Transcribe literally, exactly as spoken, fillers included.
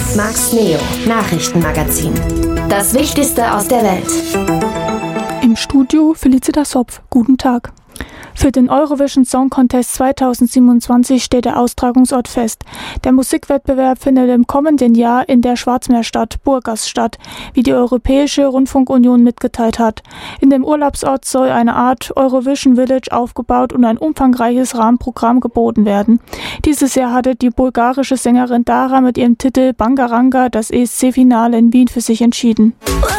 Max Neo Nachrichtenmagazin. Das Wichtigste aus der Welt. Im Studio Felicitas Hopf. Guten Tag. Für den Eurovision Song Contest zweitausendsiebenundzwanzig steht der Austragungsort fest. Der Musikwettbewerb findet im kommenden Jahr in der Schwarzmeerstadt Burgas statt, wie die Europäische Rundfunkunion mitgeteilt hat. In dem Urlaubsort soll eine Art Eurovision Village aufgebaut und ein umfangreiches Rahmenprogramm geboten werden. Dieses Jahr hatte die bulgarische Sängerin Dara mit ihrem Titel Bangaranga das E S C-Finale in Wien für sich entschieden.